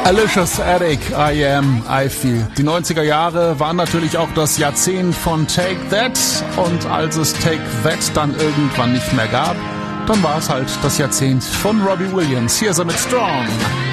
Alicia's Attic, I Am, I Feel. Die 90er Jahre waren natürlich auch das Jahrzehnt von Take That, und als es Take That dann irgendwann nicht mehr gab, dann war es halt das Jahrzehnt von Robbie Williams. Hier ist er mit Strong.